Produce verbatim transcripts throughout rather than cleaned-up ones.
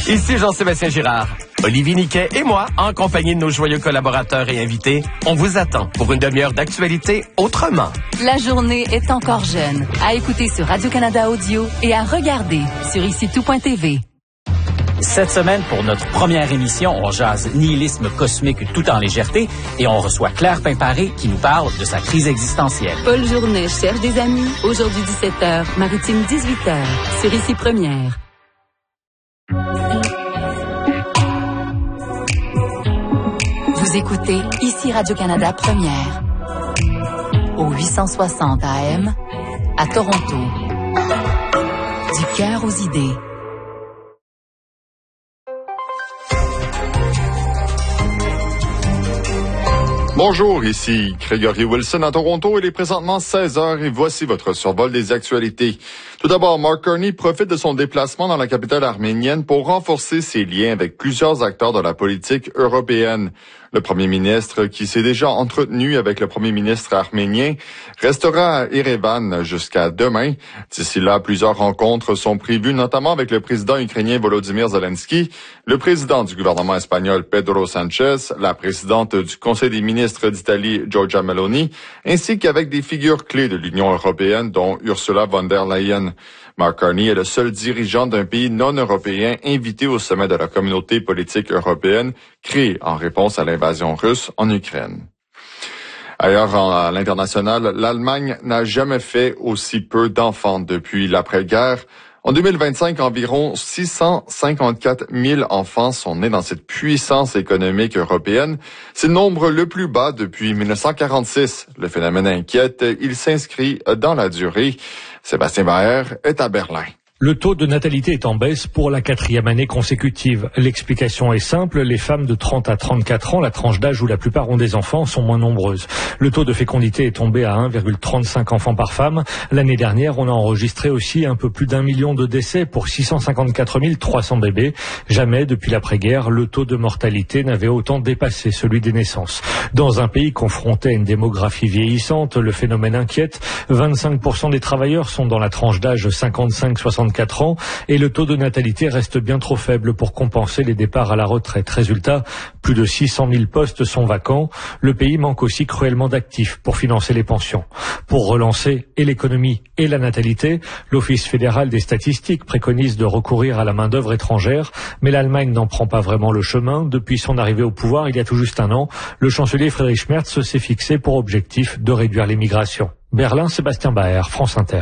Ici Jean-Sébastien Girard. Olivier Niquet et moi, en compagnie de nos joyeux collaborateurs et invités, on vous attend pour une demi-heure d'actualité autrement. La journée est encore jeune. À écouter sur Radio-Canada Audio et à regarder sur ici tout point t v. Cette semaine, pour notre première émission, on jase nihilisme cosmique tout en légèreté et on reçoit Claire Pimparé qui nous parle de sa crise existentielle. Paul Journet cherche des amis. Aujourd'hui dix-sept heures, Maritime dix-huit heures, sur Ici Première. Vous écoutez Ici Radio-Canada Première, au huit cent soixante A M, à Toronto. Du cœur aux idées. Bonjour, ici Gregory Wilson à Toronto. Il est présentement seize heures et voici votre survol des actualités. Tout d'abord, Mark Carney profite de son déplacement dans la capitale arménienne pour renforcer ses liens avec plusieurs acteurs de la politique européenne. Le premier ministre, qui s'est déjà entretenu avec le premier ministre arménien, restera à Erevan jusqu'à demain. D'ici là, plusieurs rencontres sont prévues, notamment avec le président ukrainien Volodymyr Zelensky, le président du gouvernement espagnol Pedro Sanchez, la présidente du Conseil des ministres d'Italie Giorgia Meloni, ainsi qu'avec des figures clés de l'Union européenne, dont Ursula von der Leyen. Mark Carney est le seul dirigeant d'un pays non européen invité au sommet de la communauté politique européenne créée en réponse à l'invasion russe en Ukraine. Ailleurs, à l'international, l'Allemagne n'a jamais fait aussi peu d'enfants depuis l'après-guerre. En deux mille vingt-cinq, environ six cent cinquante-quatre mille enfants sont nés dans cette puissance économique européenne. C'est le nombre le plus bas depuis mille neuf cent quarante-six. Le phénomène inquiète, il s'inscrit dans la durée. Sébastien Baer est à Berlin. Le taux de natalité est en baisse pour la quatrième année consécutive. L'explication est simple, les femmes de trente à trente-quatre ans, la tranche d'âge où la plupart ont des enfants, sont moins nombreuses. Le taux de fécondité est tombé à un virgule trente-cinq enfants par femme. L'année dernière, on a enregistré aussi un peu plus d'un million de décès pour six cent cinquante-quatre mille trois cents bébés. Jamais depuis l'après-guerre, le taux de mortalité n'avait autant dépassé celui des naissances. Dans un pays confronté à une démographie vieillissante, le phénomène inquiète. vingt-cinq pour cent des travailleurs sont dans la tranche d'âge cinquante-cinq à soixante-quatre ans et le taux de natalité reste bien trop faible pour compenser les départs à la retraite. Résultat, plus de six cent mille postes sont vacants. Le pays manque aussi cruellement d'actifs pour financer les pensions. Pour relancer et l'économie et la natalité, l'Office fédéral des statistiques préconise de recourir à la main-d'œuvre étrangère, mais l'Allemagne n'en prend pas vraiment le chemin. Depuis son arrivée au pouvoir il y a tout juste un an, le chancelier Friedrich Merz s'est fixé pour objectif de réduire l'immigration. Berlin, Sébastien Baer, France Inter.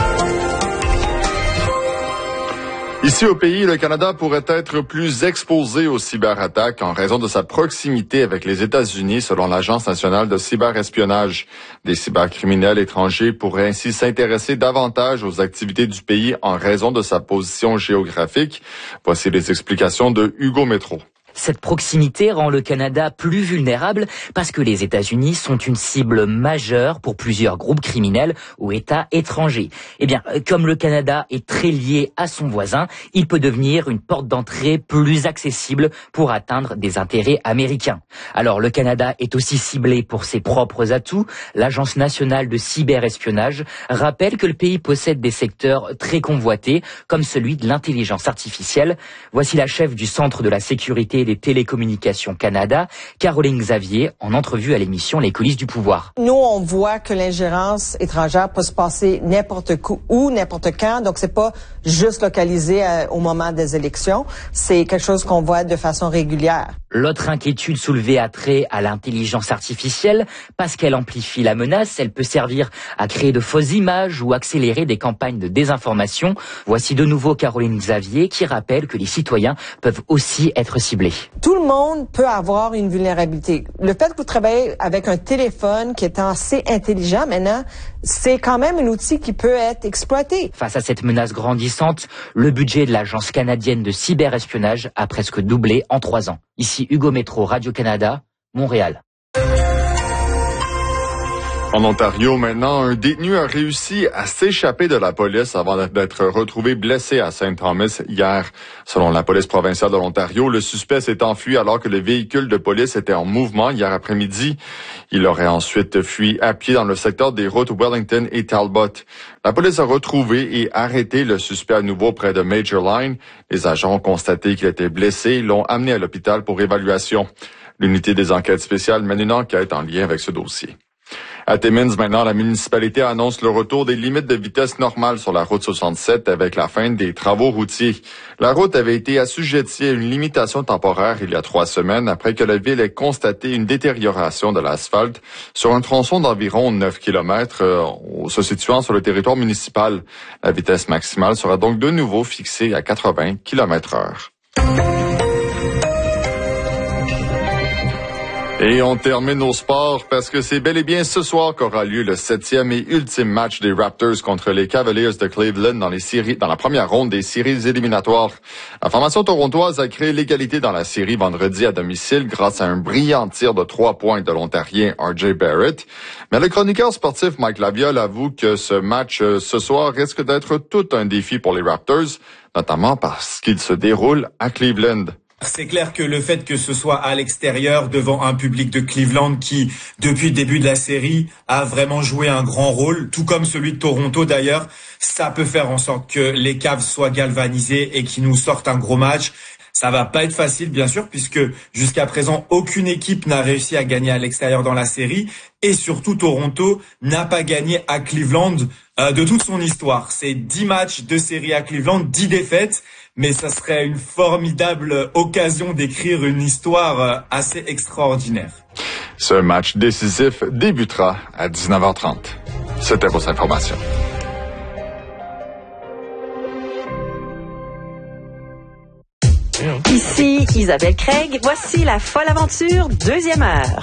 Ici au pays, le Canada pourrait être plus exposé aux cyberattaques en raison de sa proximité avec les États-Unis, selon l'Agence nationale de cyberespionnage. Des cybercriminels étrangers pourraient ainsi s'intéresser davantage aux activités du pays en raison de sa position géographique. Voici les explications de Hugo Métro. Cette proximité rend le Canada plus vulnérable parce que les États-Unis sont une cible majeure pour plusieurs groupes criminels ou États étrangers. Eh bien, comme le Canada est très lié à son voisin, il peut devenir une porte d'entrée plus accessible pour atteindre des intérêts américains. Alors, le Canada est aussi ciblé pour ses propres atouts. L'Agence nationale de cyberespionnage rappelle que le pays possède des secteurs très convoités, comme celui de l'intelligence artificielle. Voici la chef du Centre de la sécurité des télécommunications Canada, Caroline Xavier, en entrevue à l'émission Les coulisses du pouvoir. Nous, on voit que l'ingérence étrangère peut se passer n'importe où, n'importe quand, donc c'est pas juste localisé euh, au moment des élections, c'est quelque chose qu'on voit de façon régulière. L'autre inquiétude soulevée a trait à l'intelligence artificielle. Parce qu'elle amplifie la menace, elle peut servir à créer de fausses images ou accélérer des campagnes de désinformation. Voici de nouveau Caroline Xavier qui rappelle que les citoyens peuvent aussi être ciblés. Tout le monde peut avoir une vulnérabilité. Le fait que vous travaillez avec un téléphone qui est assez intelligent maintenant, c'est quand même un outil qui peut être exploité. Face à cette menace grandissante, le budget de l'Agence canadienne de cyberespionnage a presque doublé en trois ans. Ici Hugo Métro, Radio-Canada, Montréal. En Ontario, maintenant, un détenu a réussi à s'échapper de la police avant d'être retrouvé blessé à Saint Thomas hier. Selon la police provinciale de l'Ontario, le suspect s'est enfui alors que le véhicule de police était en mouvement hier après-midi. Il aurait ensuite fui à pied dans le secteur des routes Wellington et Talbot. La police a retrouvé et arrêté le suspect à nouveau près de Major Line. Les agents ont constaté qu'il était blessé et l'ont amené à l'hôpital pour évaluation. L'unité des enquêtes spéciales mène une enquête en lien avec ce dossier. À Timmins, maintenant, la municipalité annonce le retour des limites de vitesse normales sur la route soixante-sept avec la fin des travaux routiers. La route avait été assujettie à une limitation temporaire il y a trois semaines après que la ville ait constaté une détérioration de l'asphalte sur un tronçon d'environ neuf kilomètres euh, se situant sur le territoire municipal. La vitesse maximale sera donc de nouveau fixée à quatre-vingts kilomètres heure. Et on termine nos sports parce que c'est bel et bien ce soir qu'aura lieu le septième et ultime match des Raptors contre les Cavaliers de Cleveland dans les séries, dans la première ronde des séries éliminatoires. La formation torontoise a créé l'égalité dans la série vendredi à domicile grâce à un brillant tir de trois points de l'Ontarien R J Barrett. Mais le chroniqueur sportif Mike Laviole avoue que ce match euh, ce soir risque d'être tout un défi pour les Raptors, notamment parce qu'il se déroule à Cleveland. C'est clair que le fait que ce soit à l'extérieur, devant un public de Cleveland qui, depuis le début de la série, a vraiment joué un grand rôle, tout comme celui de Toronto d'ailleurs, ça peut faire en sorte que les Cavs soient galvanisés et qu'ils nous sortent un gros match. Ça va pas être facile, bien sûr, puisque jusqu'à présent, aucune équipe n'a réussi à gagner à l'extérieur dans la série. Et surtout, Toronto n'a pas gagné à Cleveland euh, de toute son histoire. C'est dix matchs de série à Cleveland, dix défaites. Mais ça serait une formidable occasion d'écrire une histoire assez extraordinaire. Ce match décisif débutera à dix-neuf heures trente. C'était vos informations. Ici Isabelle Craig. Voici la folle aventure, deuxième heure.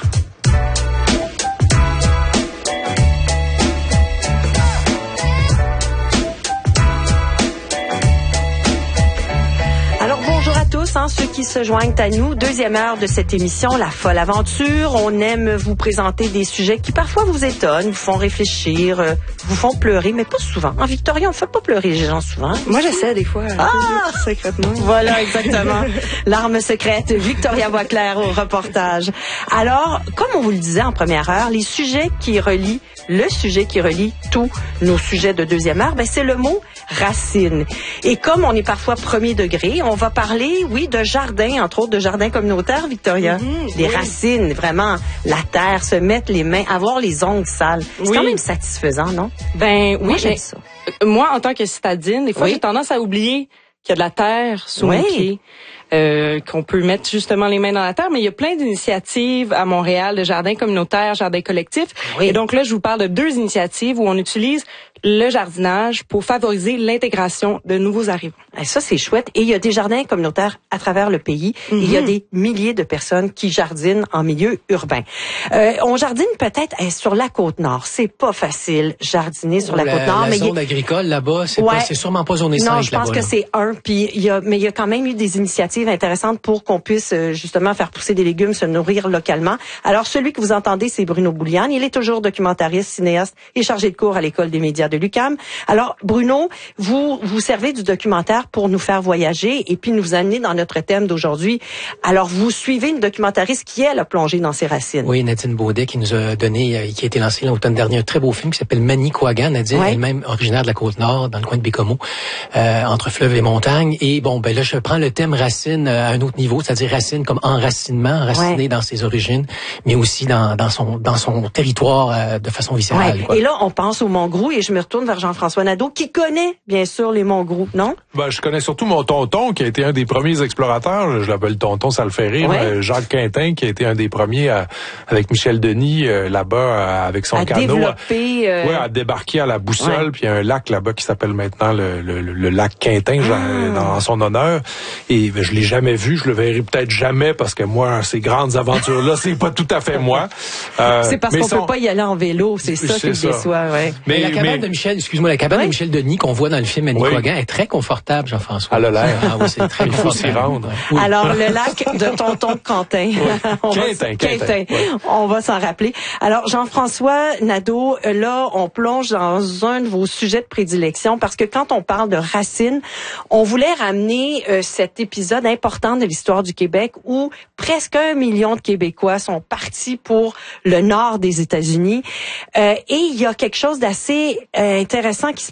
Hein, ceux qui se joignent à nous, deuxième heure de cette émission, La Folle Aventure. On aime vous présenter des sujets qui parfois vous étonnent, vous font réfléchir, euh, vous font pleurer, mais pas souvent. En Victoria, on ne fait pas pleurer les gens souvent. Moi, j'essaie des fois. Ah! Secrètement. Voilà, exactement. L'arme secrète, Victoria Boisclair au reportage. Alors, comme on vous le disait en première heure, les sujets qui relient, le sujet qui relie tous nos sujets de deuxième heure, ben, c'est le mot racine. Et comme on est parfois premier degré, on va parler, oui, de jardin, entre autres de jardin communautaire, Victoria. Mmh, des oui. racines, vraiment, la terre, se mettre les mains, avoir les ongles sales. C'est oui. quand même satisfaisant, non? Ben oui, moi, j'aime mais ça. Moi, en tant que citadine, des fois, oui. j'ai tendance à oublier qu'il y a de la terre sous oui. mes pieds. Euh, qu'on peut mettre justement les mains dans la terre, mais il y a plein d'initiatives à Montréal de jardins communautaires, jardins collectifs. Oui. Et donc là, je vous parle de deux initiatives où on utilise le jardinage pour favoriser l'intégration de nouveaux arrivants. Et ça, c'est chouette. Et il y a des jardins communautaires à travers le pays. Mm-hmm. Et il y a des milliers de personnes qui jardinent en milieu urbain. Euh, on jardine peut-être eh, sur la Côte-Nord. C'est pas facile, jardiner sur la, la Côte-Nord. La mais zone il... agricole, là-bas, c'est, ouais. pas, c'est sûrement pas zone cinq. Non, je pense que c'est un. Puis il y a, mais il y a quand même eu des initiatives intéressantes pour qu'on puisse euh, justement faire pousser des légumes, se nourrir localement. Alors, celui que vous entendez, c'est Bruno Bouliane. Il est toujours documentariste, cinéaste et chargé de cours à l'École des médias de l'U Q A M. Alors, Bruno, vous vous servez du documentaire pour nous faire voyager et puis nous amener dans notre thème d'aujourd'hui. Alors, vous suivez une documentariste qui, elle, a plongé dans ses racines. Oui, Nadine Baudet, qui nous a donné, qui a été lancé l'automne dernier, un très beau film qui s'appelle Manicouagan. Nadine, ouais. elle-même originaire de la Côte-Nord, dans le coin de Bécomo, euh, entre fleuve et montagne. Et bon, ben là, je prends le thème racine à un autre niveau, c'est-à-dire racine comme enracinement, enraciné ouais. dans ses origines, mais aussi dans, dans son dans son territoire euh, de façon viscérale. Ouais. Et là, on pense au Mont-Grou et je me retourne vers Jean-François Nadeau, qui connaît, bien sûr, les Mont-Grou, non? Ben, je connais surtout mon tonton, qui a été un des premiers explorateurs. Je l'appelle tonton, ça le fait rire. Ouais. Jacques Quintin, qui a été un des premiers, à, avec Michel Denis, euh, là-bas, à, avec son à canot. Développer, à, euh... ouais, à débarquer à la Boussole, ouais. puis il y a un lac là-bas qui s'appelle maintenant le, le, le lac Quintin, ah. dans, en son honneur. Et ben, je l'ai jamais vu, je le verrai peut-être jamais, parce que moi, ces grandes aventures-là, c'est pas tout à fait moi. Euh, c'est parce qu'on son... peut pas y aller en vélo, c'est ça c'est qui me déçoit, ouais. Mais, mais la cabane mais... de Michel, excuse-moi, la cabane oui. de Michel Denis qu'on voit dans le film Manicouagan oui. est très confortable, Jean-François. À l'air. Ah oui, c'est très Il faut s'y rendre. Oui. Alors, le lac de Tonton Quentin. Oui. Quintin, Quintin. Oui. On va s'en rappeler. Alors, Jean-François Nadeau, là, on plonge dans un de vos sujets de prédilection parce que quand on parle de racines, on voulait ramener euh, cet épisode important de l'histoire du Québec où presque un million de Québécois sont partis pour le nord des États-Unis. Euh, et il y a quelque chose d'assez euh, intéressant qui se